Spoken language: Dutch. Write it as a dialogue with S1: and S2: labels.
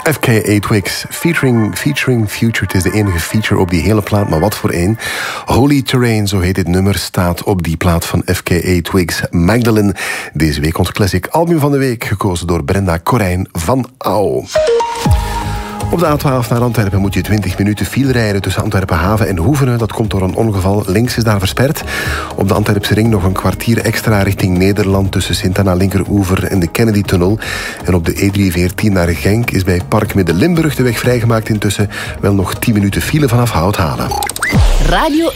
S1: FKA Twigs, featuring Future. Het is de enige feature op die hele plaat, maar wat voor één. Holy Terrain, zo heet dit nummer, staat op die plaat van FKA Twigs. Magdalene, deze week ons classic album van de week, gekozen door Brenda Corijn van Au. Op de A12 naar Antwerpen moet je 20 minuten file rijden tussen Antwerpen Haven en Hoevenen. Dat komt door een ongeval. Links is daar versperd. Op de Antwerpse ring nog een kwartier extra richting Nederland tussen Sint-Anna Linkeroever en de Kennedy-tunnel. En op de E314 naar Genk is bij Park Midden-Limburg de weg vrijgemaakt intussen. Wel nog 10 minuten file vanaf Houthalen.
S2: Radio